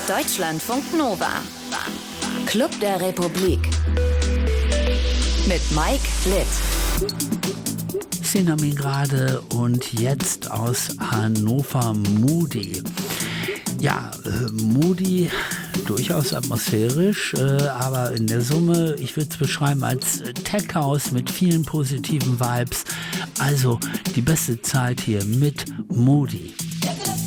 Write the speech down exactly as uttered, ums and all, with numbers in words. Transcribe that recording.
Deutschlandfunk Nova. Club der Republik. Mit Mike Litt. Sinnermingrade und jetzt aus Hannover Moody. Ja, äh, Moody, durchaus atmosphärisch, äh, aber in der Summe, ich würde es beschreiben als Tech-House mit vielen positiven Vibes. Also die beste Zeit hier mit Moody.